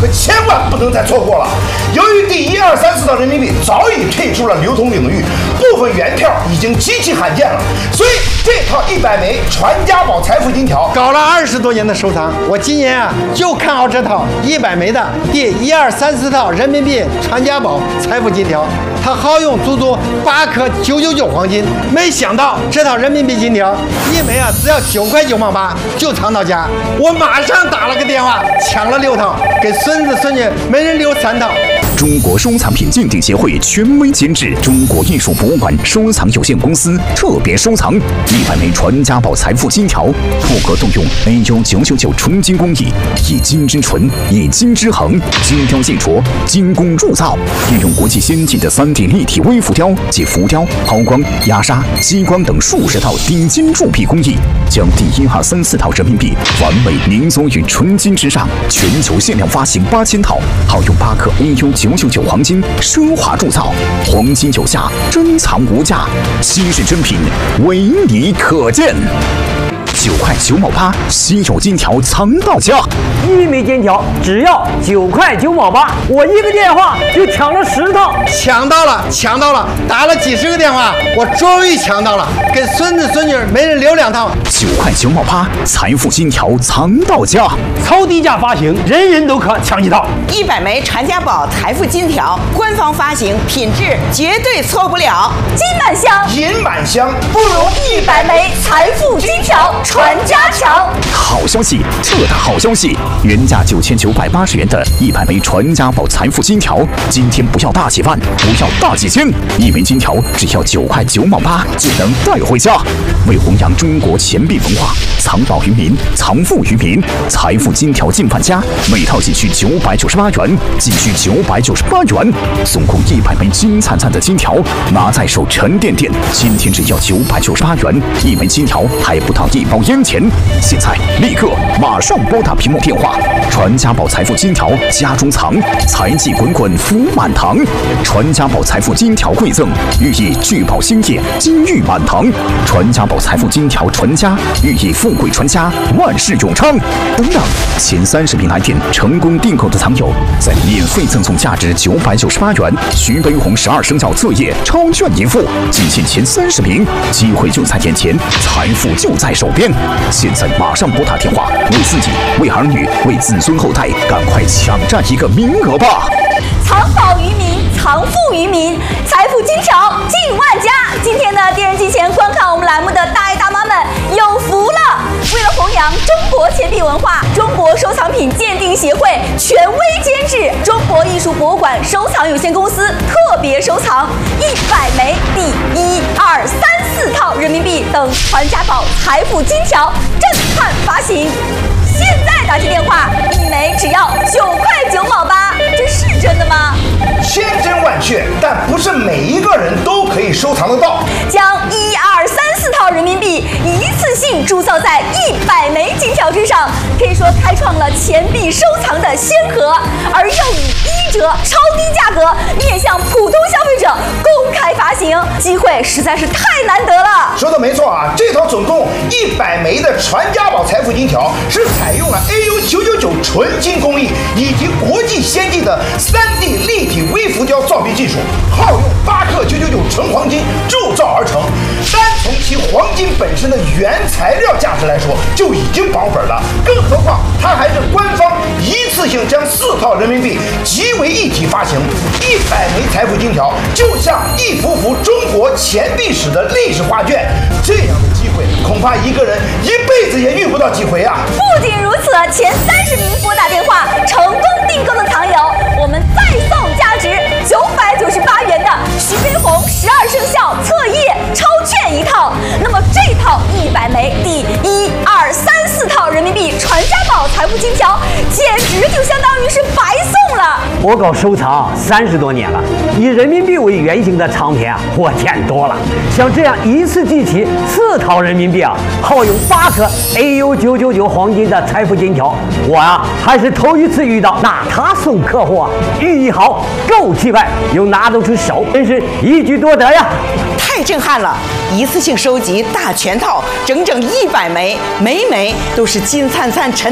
可千万不能再错过了。由于第1、2、3、4套人民币早已退出了流通领域，部分原票已经极其罕见了，所以这套100枚传家宝财富金条搞了20多年的收藏，我今年啊就看好这套100枚的第1、2、3、4套人民币传家宝财富金条，它耗用足足8克999黄金。没想到这套人民币金条一枚啊只要9块9毛8就藏到家，我马上打了个电话抢了6套，给孙子孙女每人留3套。 中国收藏品鉴定协会权威监制中国艺术博物馆收藏有限公司特别收藏100枚传家宝财富金条，复合动用 AU999纯金工艺，以金之纯，以金之恒，精雕细琢，精工铸造，运用国际先进的3D 立体微浮雕及浮雕、抛光、压砂、激光等数十套顶尖铸币工艺，将第1、2、3、4套人民币完美凝缩于纯金之上，全球限量发行8000套，耗用8克 AU999黄金，奢华铸造，黄金有价，珍藏无价，稀世珍品，唯你可见。9块9毛8，稀有金条藏到家。 1枚金条只要9块9毛8，我一个电话就抢了10套， 抢到了，打了几10个电话，我终于抢到了，给孙子孙女每人留2套。 9块9毛8，财富金条藏到家， 超低价发行，人人都可抢几套。 100枚传家宝财富金条，官方发行，品质绝对错不了。 金满箱， 银满箱，不如 100枚财富金条传家强。 好消息，特大好消息！原价9980元的100枚传家宝财富金条，今天不要大几万，不要大几千，1枚金条只要9块9毛8就能带回家。为弘扬中国钱币文化，藏宝于民，藏富于民，财富金条进贩家，每套仅需998元，仅需998元，总共100枚金灿灿的金条，拿在手沉甸甸。今天只要998元，1枚金条还不到1包烟钱。现在立刻马上拨打屏幕电话，传家宝财富金条家中藏，财气滚滚福满堂。传家宝财富金条馈赠，寓意聚宝兴业，金玉满堂。传家宝财富金条传家，寓意富贵传家，万事永昌。等等，前30名来电成功订购的藏友，再免费赠送价值998元徐悲鸿12生肖册页超券一副，仅限前30名，机会就在眼前，财富就在手边。现在马上拨打电话，为自己、为儿女、为子孙后代，赶快抢占一个名额吧！ 藏宝于民，藏富于民，财富金条进万家。今天呢，电视机前观看我们栏目的大爷大妈们有福了！为了弘扬中国钱币文化，中国收藏品鉴定协会权威监制中国艺术博物馆收藏有限公司特别收藏100枚第1、2、3、4套人民币等传家宝财富金条震撼发行。现在打起电话，1枚只要9块9毛8，这是真的吗？ 千真万确，但不是每一个人都可以收藏得到。 将1、2、3、4套人民币一次性铸造在100枚金条之上，可以说开创了钱币收藏的先河，而又以1折超低价格面向普通消费者公开发行，机会实在是太难得了。 说的没错啊，这套总共100枚的传家宝财富金条是采用了 AU999纯金工艺以及国际先进的3D 立体微浮雕造币技术，耗用8克999纯黄金铸造而成。单从其黄金本身的原材料价值来说，就已经保本了，更何况它还是官方一次性将4套人民币集为一体发行。100枚财富金条就像一幅幅中国钱币史的历史画卷，这样的机会恐怕一个人一辈子也遇不到几回啊！ 不仅如此，前30名拨打电话成功订购的藏友，我们再送价值998元的徐悲鸿12生肖册页超券1套。那么这套100枚第1、2、3、4套人民币传家宝财富金条，简直就相当于是白送了。 我搞收藏30多年了，以人民币为原型的藏品啊，我见多了。像这样一次集齐4套人民币啊，耗用8克 AU999黄金的财富金条，我啊还是头一次遇到。那他送客户啊，寓意好，够气派，又拿得出手，真是一举多得呀！ 太震撼了！一次性收集大全套，整整100枚，枚枚都是金灿灿沉。